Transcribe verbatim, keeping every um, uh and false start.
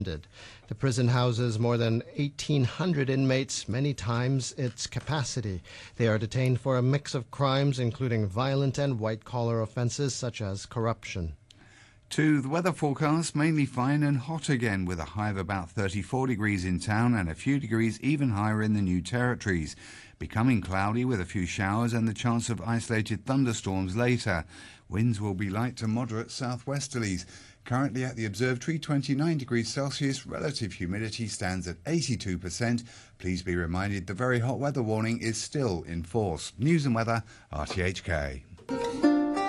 The prison houses more than eighteen hundred inmates, many times its capacity. They are detained for a mix of crimes, including violent and white-collar offenses such as corruption. To the weather forecast, mainly fine and hot again, with a high of about thirty-four degrees in town and a few degrees even higher in the New Territories. Becoming cloudy with a few showers and the chance of isolated thunderstorms later. Winds will be light to moderate southwesterlies. Currently at the observatory, twenty-nine degrees Celsius, relative humidity stands at eighty-two percent. Please be reminded the very hot weather warning is still in force. News and weather, R T H K.